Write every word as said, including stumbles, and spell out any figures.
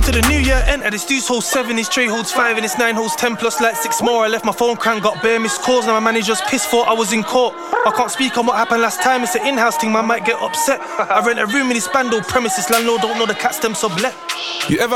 to the new year enter. This dude's holds seven, his tray holds five, and it's nine holds ten plus like six more. I left my phone crank, got bare missed calls. Now my manager's pissed, thought I was in court. I can't speak on what happened last time. It's an in-house thing, man might get upset. I rent a room in this bando premises. Landlord don't know the cats them sublet. You ever